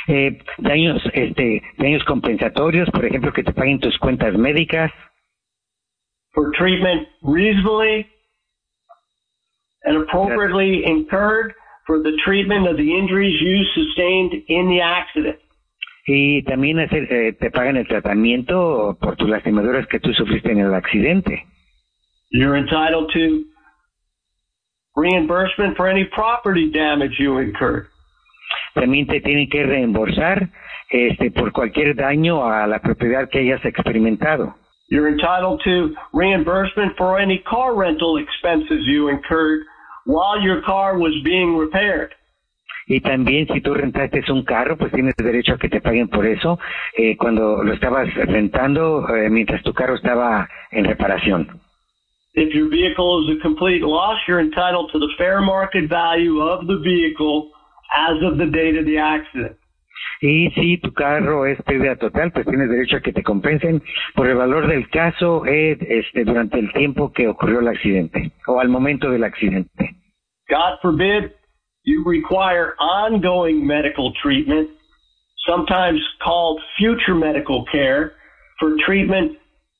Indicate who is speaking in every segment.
Speaker 1: Daños compensatorios, por ejemplo, que te paguen tus cuentas médicas.
Speaker 2: For treatment reasonably and appropriately incurred for the treatment of the injuries you sustained in the accident.
Speaker 1: Y también te pagan el tratamiento por tus lastimaduras que tú sufriste en el accidente.
Speaker 2: You're entitled to reimbursement for any property damage you incurred.
Speaker 1: También te tienen que reembolsar por cualquier daño a la propiedad que hayas experimentado.
Speaker 2: You're entitled to reimbursement for any car rental expenses you incurred while your car was being repaired.
Speaker 1: Y también si tú rentaste un carro, pues tienes derecho a que te paguen por eso cuando lo estabas rentando mientras tu carro estaba en reparación.
Speaker 2: If your vehicle is a complete loss, you're entitled to the fair market value of the vehicle as of the date of the accident.
Speaker 1: Y si tu carro es pérdida total, pues tienes derecho a que te compensen por el valor del caso durante el tiempo que ocurrió el accidente o al momento del accidente.
Speaker 2: God forbid you require ongoing medical treatment, sometimes called future medical care, for treatment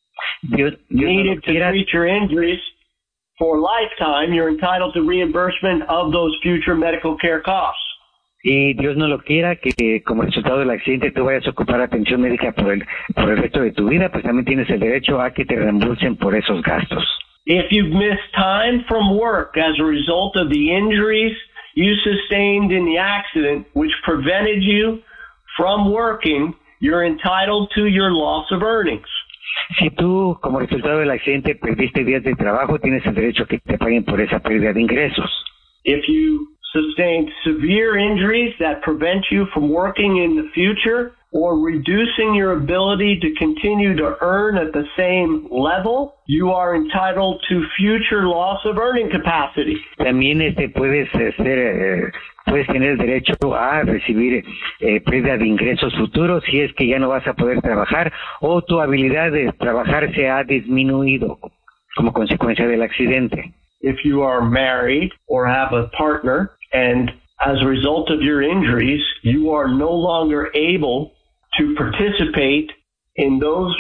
Speaker 2: needed to treat your injuries for a lifetime. You're entitled to reimbursement of those future medical care costs.
Speaker 1: Y Dios no lo quiera que como resultado del accidente tú vayas a ocupar atención médica por el resto de tu vida, pues también tienes el derecho a que te reembolsen por esos gastos.
Speaker 2: If you've missed time from work as a result of the injuries you sustained in the accident, which prevented you from working, you're entitled to your loss of earnings.
Speaker 1: Si tú, como resultado del accidente, perdiste días de trabajo, tienes el derecho a que te paguen por esa pérdida de ingresos.
Speaker 2: If you sustained severe injuries that prevent you from working in the future or reducing your ability to continue to earn at the same level, you are entitled to future loss of earning capacity.
Speaker 1: También puedes tener el derecho a recibir pérdida de ingresos futuros si es que ya no vas a poder trabajar o tu habilidad de trabajar se ha disminuido como consecuencia del accidente.
Speaker 2: If you are married or have a partner and as a result of your injuries, you are no longer able to participate in those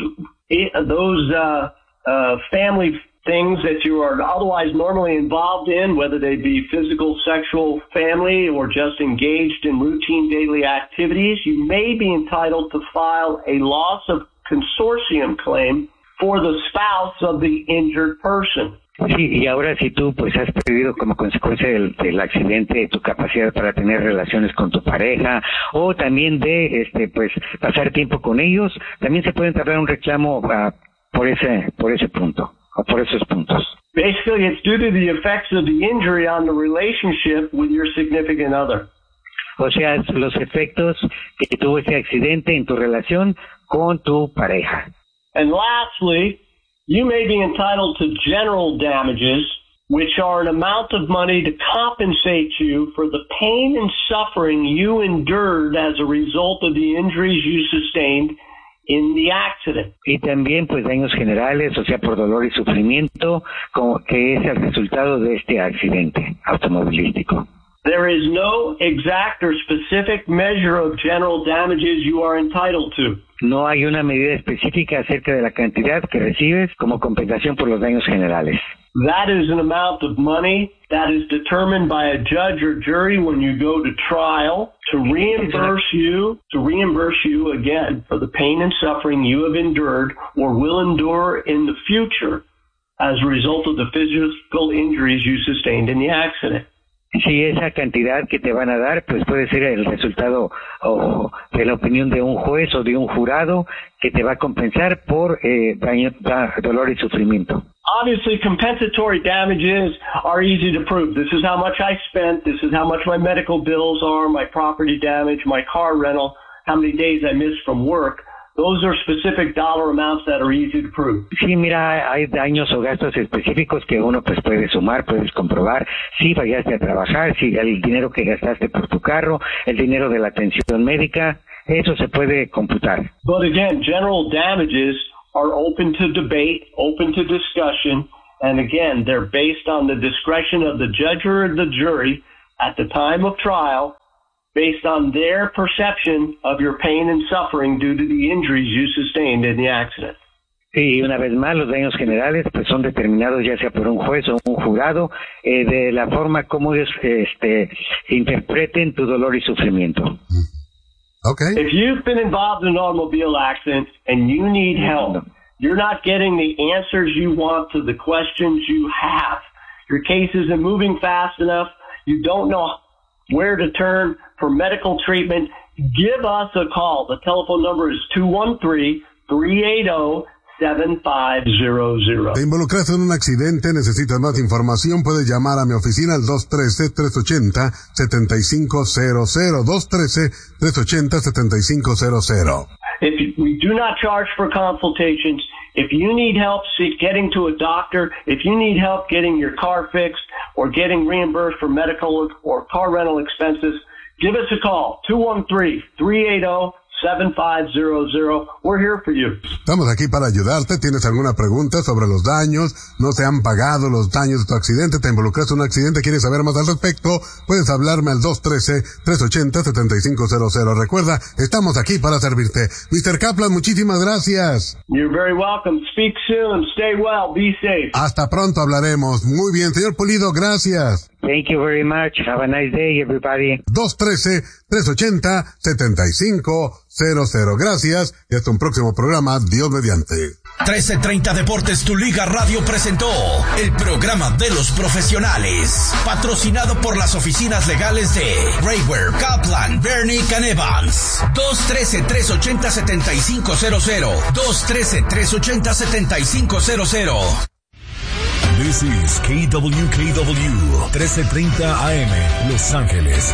Speaker 2: family things that you are otherwise normally involved in, whether they be physical, sexual, family, or just engaged in routine daily activities, you may be entitled to file a loss of consortium claim for the spouse of the injured person.
Speaker 1: Sí, y ahora si tú pues has perdido como consecuencia del accidente tu capacidad para tener relaciones con tu pareja o también de pues pasar tiempo con ellos, también se puede entablar un reclamo por ese punto o por esos puntos.
Speaker 2: Basically, it's due to the effects of the injury on the relationship with your significant other.
Speaker 1: O sea, los efectos que tuvo ese accidente en tu relación con tu pareja.
Speaker 2: And lastly, you may be entitled to general damages, which are an amount of money to compensate you for the pain and suffering you endured as a result of the injuries you sustained in the accident.
Speaker 1: Y también pues daños generales, o sea, por dolor y sufrimiento, como que es el resultado de este accidente automovilístico.
Speaker 2: There is no exact or specific measure of general damages you are entitled to.
Speaker 1: No hay una medida específica acerca de la cantidad que recibes como compensación por los daños generales.
Speaker 2: That is an amount of money that is determined by a judge or jury when you go to trial to reimburse you again for the pain and suffering you have endured or will endure in the future as a result of the physical injuries you sustained in the accident.
Speaker 1: Si esa cantidad que te van a dar, pues puede ser el resultado de la opinión de un juez o de un jurado que te va a compensar por dolor y sufrimiento.
Speaker 2: Obviously, compensatory damages are easy to prove. This is how much I spent. This is how much my medical bills are, my property damage, my car rental, how many days I missed from work. Those are specific dollar amounts that are easy to prove.
Speaker 1: Sí, mira, hay daños o gastos específicos que uno pues puede sumar, puedes comprobar si fallaste a trabajar, si el dinero que gastaste por tu carro, el dinero de la atención médica, eso se puede computar.
Speaker 2: But again, general damages are open to debate, open to discussion, and again, they're based on the discretion of the judge or the jury at the time of trial based on their perception of your pain and suffering due to the injuries you sustained in the accident.
Speaker 1: Sí, una vez más, los daños generales pues son determinados ya sea por un juez o un jurado de la forma como ellos interpreten tu dolor y sufrimiento.
Speaker 3: Okay.
Speaker 2: If you've been involved in an automobile accident and you need help, you're not getting the answers you want to the questions you have. Your case isn't moving fast enough. You don't know where to turn for medical treatment. Give us a call. The telephone number is 213-380-7500.
Speaker 3: Te involucraste en un accidente, necesitas más información, puedes llamar a mi oficina al 213-380-7500, 213-380-7500.
Speaker 2: We do not charge for consultations. If you need help getting to a doctor, if you need help getting your car fixed or getting reimbursed for medical or car rental expenses, give us a call, 213-380-7500. We're here for you.
Speaker 3: Estamos aquí para ayudarte. ¿Tienes alguna pregunta sobre los daños? ¿No te han pagado los daños de tu accidente? ¿Te involucraste en un accidente? ¿Quieres saber más al respecto? Puedes hablarme al 213-380-7500. Recuerda, estamos aquí para servirte. Mr. Kaplan, muchísimas gracias.
Speaker 2: You're very welcome. Speak soon. Stay well. Be safe.
Speaker 3: Hasta pronto hablaremos. Muy bien, señor Pulido, gracias.
Speaker 1: Thank you very much. Have a nice day, everybody.
Speaker 3: 213-380-7500. Gracias y hasta un próximo programa, Dios mediante.
Speaker 4: 1330 Deportes, tu Liga Radio presentó el programa de los profesionales, patrocinado por las oficinas legales de Raywer, Kaplan, Bernick and Evans. 213-380-7500. 213-380-7500.
Speaker 5: This is KWKW 1330 AM, Los Ángeles.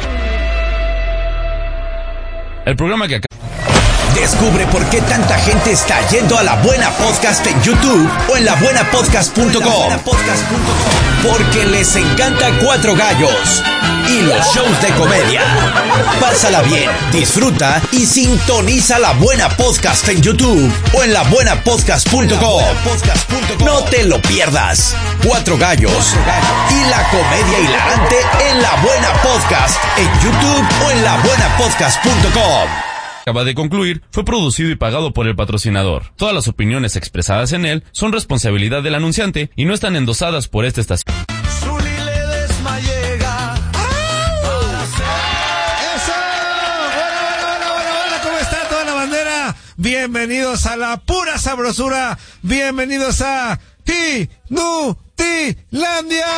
Speaker 6: El programa que
Speaker 4: Descubre por qué tanta gente está yendo a La Buena Podcast en YouTube o en labuenapodcast.com. Porque les encanta Cuatro Gallos y los shows de comedia. Pásala bien, disfruta y sintoniza La Buena Podcast en YouTube o en labuenapodcast.com. No te lo pierdas. Cuatro Gallos y la comedia hilarante en La Buena Podcast en YouTube o en labuenapodcast.com.
Speaker 6: acaba de concluir fue producido y pagado por el patrocinador. Todas las opiniones expresadas en él son responsabilidad del anunciante y no están endosadas por esta estación.
Speaker 7: Bienvenidos a la pura sabrosura. Bienvenidos a Inutilandia.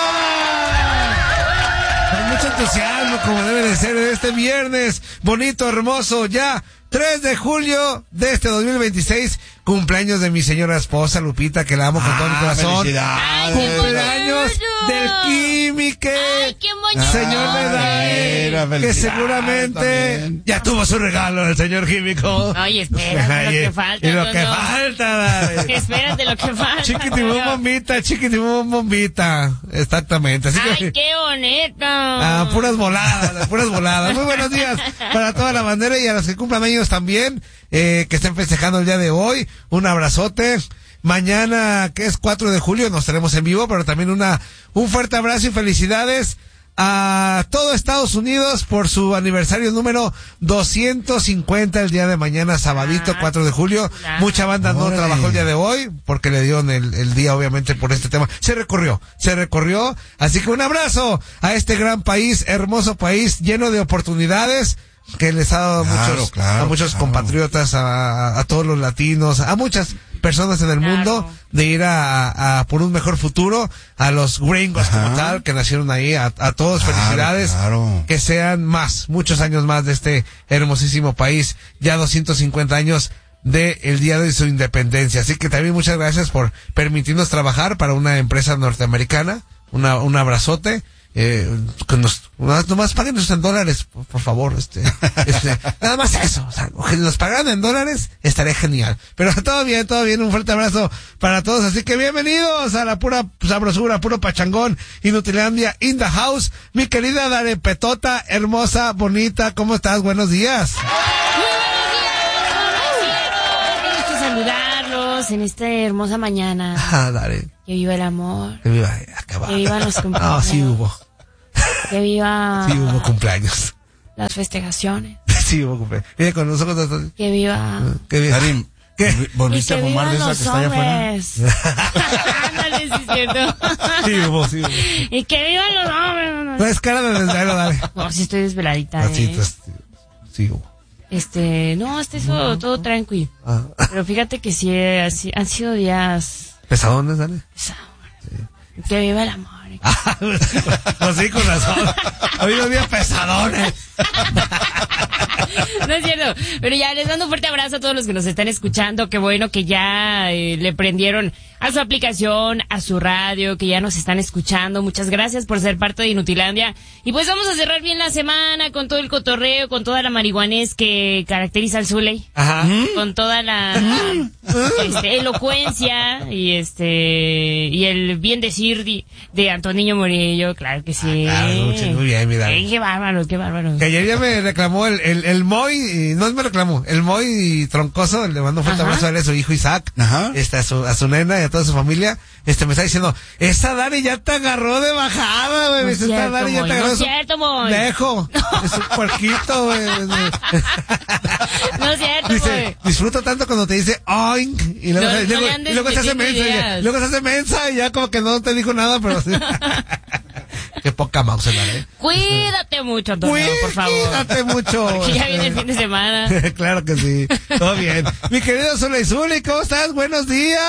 Speaker 7: Con mucho entusiasmo, como debe de ser, este viernes bonito, hermoso, ya 3 de julio de este 2026, cumpleaños de mi señora esposa Lupita, que la amo con todo mi corazón. Cumpleaños del Químique.
Speaker 8: Ay, qué bonito.
Speaker 7: Señor Medael, que seguramente también ya tuvo su regalo el señor Químico.
Speaker 8: Ay, espérate lo que falta.
Speaker 7: Y lo que falta, dale.
Speaker 8: Espérate lo que falta.
Speaker 7: Chiquitimum bombita. Exactamente. Así
Speaker 8: ay, qué bonito.
Speaker 7: Puras voladas. Muy buenos días para toda la bandera y a los que cumplan años también, que estén festejando el día de hoy. Un abrazote. Mañana, que es 4 de julio, nos estaremos en vivo, pero también un fuerte abrazo y felicidades a todo Estados Unidos por su aniversario número 250 el día de mañana, sabadito, 4 de julio. Mucha banda no trabajó el día de hoy porque le dieron el día, obviamente, por este tema. Se recorrió. Así que un abrazo a este gran país, hermoso país, lleno de oportunidades, que les ha dado a muchos compatriotas, a todos los latinos, a muchas personas en el mundo, de ir a por un mejor futuro, a los gringos como tal, que nacieron ahí, a todos felicidades, que sean muchos años más de este hermosísimo país, ya 250 años de el día de su independencia. Así que también muchas gracias por permitirnos trabajar para una empresa norteamericana. Un abrazote. Nomás páguenos en dólares, por favor, nada más eso, o sea, que nos pagaran en dólares, estaría genial, pero todo bien, un fuerte abrazo para todos, así que bienvenidos a la pura sabrosura, puro pachangón, Inutilandia in the house, mi querida Dare Petota, hermosa, bonita, ¿cómo estás? Buenos días.
Speaker 8: Qué gusto saludarlos en esta hermosa mañana.
Speaker 7: Dare.
Speaker 8: Que viva el amor.
Speaker 7: Que viva
Speaker 8: los cumpleaños.
Speaker 7: Sí hubo.
Speaker 8: Que viva.
Speaker 7: Sí hubo cumpleaños.
Speaker 8: las festejaciones.
Speaker 7: Sí, ocupé. Mira, con los ojos...
Speaker 8: Que viva...
Speaker 7: Que viva.
Speaker 9: Karim,
Speaker 7: ¿Qué?
Speaker 9: ¿volviste a fumar de esa que está allá afuera?
Speaker 8: Ándale, sí es cierto.
Speaker 7: Sí.
Speaker 8: Y que vivan los hombres.
Speaker 7: No es cara de desvelo, dale.
Speaker 8: No, sí estoy desveladita,
Speaker 7: Así, sí.
Speaker 8: No, eso todo tranquilo. Pero fíjate que sí, han sido días...
Speaker 7: ¿Pesadones, dale?
Speaker 8: pesados. Sí. Que viva el amor.
Speaker 7: Pues sí, con razón. Ha habido días pesadones.
Speaker 8: No es cierto, pero ya les mando un fuerte abrazo a todos los que nos están escuchando. Qué bueno que ya le prendieron a su aplicación, a su radio, que ya nos están escuchando. Muchas gracias por ser parte de Inutilandia. Y pues vamos a cerrar bien la semana con todo el cotorreo, con toda la marihuanés que caracteriza al Zuley.
Speaker 7: Ajá.
Speaker 8: Con toda la elocuencia y el bien decir de Antoniño Murillo, claro que sí.
Speaker 7: Muy bien, mira.
Speaker 8: Qué bárbaro.
Speaker 7: Que ayer ya me reclamó el Moy, no me reclamó, el Moy Troncoso, le mando un fuerte abrazo a él, a su hijo Isaac,
Speaker 9: Ajá.
Speaker 7: A su nena y a toda su familia, me está diciendo, esa Dani ya te agarró de bajada, güey, esta Dani ya te agarró.
Speaker 8: No es cierto, Moy.
Speaker 7: Dejo, es un puerquito, güey.
Speaker 8: No es cierto,
Speaker 7: Dice,
Speaker 8: güey.
Speaker 7: disfruto tanto cuando te dice oink, y luego se hace mensa, luego se hace mensa y ya como que no te dijo nada, pero sí. Qué poca mouse, ¿eh?
Speaker 8: Cuídate mucho, Antonio, por favor.
Speaker 7: Cuídate mucho.
Speaker 8: Porque ya viene el fin de semana.
Speaker 7: Claro que sí. Todo bien. Mi querido Zuli, ¿cómo estás? Buenos días.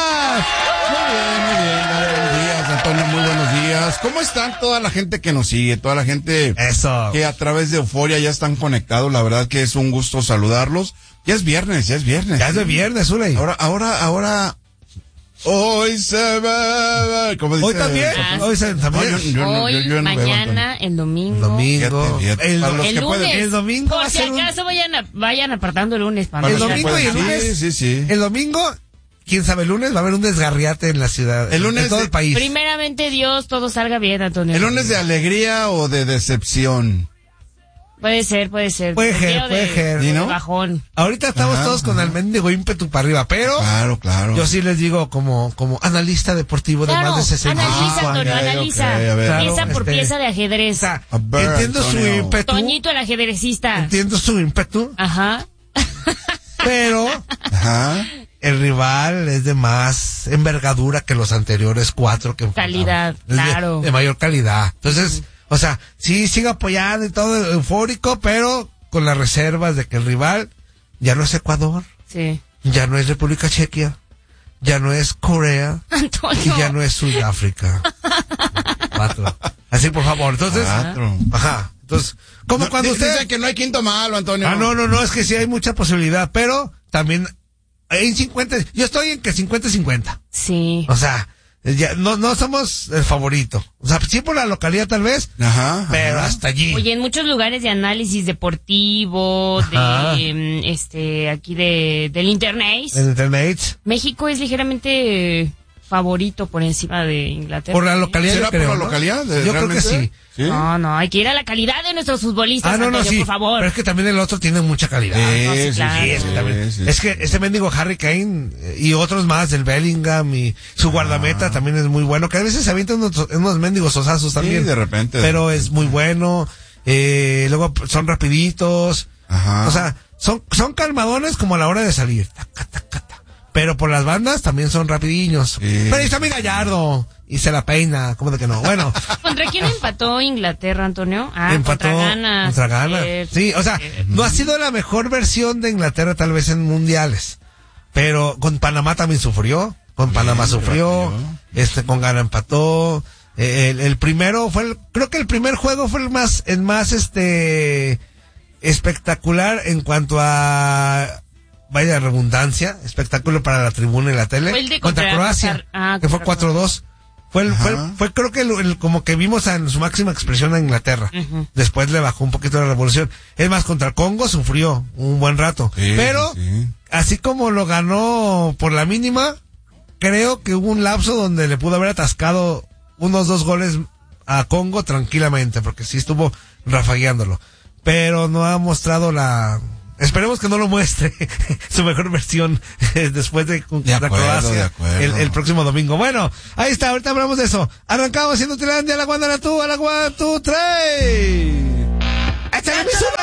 Speaker 9: Muy bien. Buenos días, Antonio, muy buenos días. ¿Cómo están toda la gente que nos sigue? Toda la gente
Speaker 7: Eso.
Speaker 9: Que a través de Euforia ya están conectados. La verdad que es un gusto saludarlos. Ya es viernes.
Speaker 7: Ya es de viernes, Zuli.
Speaker 9: Ahora. Hoy se bebe. ¿Cómo dice?
Speaker 7: Hoy también. Hoy también.
Speaker 8: Hoy, mañana, el domingo.
Speaker 9: Fíjate. Para los
Speaker 8: El
Speaker 9: que
Speaker 8: lunes.
Speaker 9: pueden.
Speaker 7: El domingo va
Speaker 8: Por
Speaker 7: a
Speaker 8: si
Speaker 7: ser
Speaker 8: acaso vayan apartando el lunes. Para
Speaker 7: El
Speaker 8: no
Speaker 7: domingo
Speaker 8: llegar
Speaker 7: y el
Speaker 8: tarde.
Speaker 7: lunes.
Speaker 9: Sí.
Speaker 7: El domingo, quién sabe, el lunes va a haber un desgarriate en la ciudad.
Speaker 9: El lunes
Speaker 7: en todo el país.
Speaker 8: Primeramente Dios, todo salga bien, Antonio.
Speaker 9: ¿El lunes de alegría o de decepción?
Speaker 8: Puede ser.
Speaker 7: Puede ser.
Speaker 8: De
Speaker 9: ¿Y no?
Speaker 8: bajón.
Speaker 7: Ahorita estamos todos con el mendigo ímpetu para arriba, pero
Speaker 9: Claro.
Speaker 7: yo sí les digo como analista deportivo de
Speaker 8: Claro,
Speaker 7: más de 60
Speaker 8: analiza, Antonio,
Speaker 9: ok,
Speaker 8: analiza.
Speaker 9: a ver.
Speaker 8: Pieza por
Speaker 7: Claro,
Speaker 8: pieza de ajedrez.
Speaker 7: O sea,
Speaker 9: A ver,
Speaker 7: entiendo su
Speaker 9: Antonio.
Speaker 7: ímpetu.
Speaker 8: Toñito el ajedrecista.
Speaker 7: Entiendo su ímpetu,
Speaker 8: Ajá.
Speaker 7: pero
Speaker 9: Ajá.
Speaker 7: el rival es de más envergadura que los anteriores 4 que enfrentamos.
Speaker 8: Calidad,
Speaker 7: Es
Speaker 8: claro.
Speaker 7: de mayor calidad. Entonces, o sea, sí sigo apoyando y todo eufórico, pero con las reservas de que el rival ya no es Ecuador,
Speaker 8: Sí.
Speaker 7: ya no es República Chequia, ya no es Corea
Speaker 8: Antonio.
Speaker 7: y ya no es Sudáfrica. 4. Así, por favor. Entonces,
Speaker 9: 4.
Speaker 7: ajá. Entonces, como
Speaker 9: No,
Speaker 7: cuando usted...
Speaker 9: Dicen que no hay quinto malo, Antonio.
Speaker 7: No, es que sí hay mucha posibilidad, pero también en 50, yo estoy en que 50-50.
Speaker 8: Sí.
Speaker 7: O sea, ya no somos el favorito. O sea, sí por la localidad tal vez,
Speaker 9: Ajá.
Speaker 7: pero hasta allí.
Speaker 8: Oye, en muchos lugares de análisis deportivo,
Speaker 7: Ajá.
Speaker 8: de aquí del internet,
Speaker 7: En internet,
Speaker 8: México es ligeramente favorito por encima de Inglaterra.
Speaker 7: por la localidad,
Speaker 9: ¿Será
Speaker 7: yo creo,
Speaker 9: por la
Speaker 7: ¿no?
Speaker 9: localidad?
Speaker 7: Yo creo que sí.
Speaker 9: ¿Sí?
Speaker 8: No, hay que ir a la calidad de nuestros futbolistas, Antonio,
Speaker 7: Sí.
Speaker 8: por favor.
Speaker 7: Pero es que también el otro tiene mucha calidad.
Speaker 8: no, sí, claro.
Speaker 7: Sí, es que también.
Speaker 9: sí.
Speaker 7: Es que ese mendigo Harry Kane y otros más, el Bellingham y su guardameta también es muy bueno, que a veces se avientan unos mendigos osazos también.
Speaker 9: de repente.
Speaker 7: Pero es muy bueno. Luego son rapiditos.
Speaker 9: Ajá.
Speaker 7: O sea, son calmadones como a la hora de salir. Taca, taca, taca. Pero por las bandas también son rapidillos.
Speaker 9: Sí.
Speaker 7: Pero ahí está mi Gallardo. Y se la peina. ¿Cómo de que no? Bueno.
Speaker 8: ¿Contra quién empató Inglaterra, Antonio?
Speaker 7: Empató
Speaker 8: contra Ghana.
Speaker 7: contra Ghana. Sí, o sea, no ha sido la mejor versión de Inglaterra tal vez en mundiales. Pero con Panamá también sufrió. Con Panamá sufrió. Con Ghana empató. El primero creo que el primer juego fue el más espectacular en cuanto a, vaya redundancia, espectáculo para la tribuna y la tele.
Speaker 8: Fue el de
Speaker 7: contra Croacia, que fue 4-2. Fue creo que como que vimos en su máxima expresión a Inglaterra.
Speaker 8: Uh-huh.
Speaker 7: Después le bajó un poquito la revolución. Es más, contra el Congo sufrió un buen rato.
Speaker 9: Sí,
Speaker 7: pero,
Speaker 9: sí.
Speaker 7: así como lo ganó por la mínima, creo que hubo un lapso donde le pudo haber atascado unos 2 goles a Congo tranquilamente, porque sí estuvo rafagueándolo. Pero no ha mostrado esperemos que no lo muestre su mejor versión después de contra Croacia el próximo domingo. Bueno, ahí está, ahorita hablamos de eso. Arrancamos haciendo Inutilandia, a la 1, a la 2, a la 1, 2, 3. Se le hizo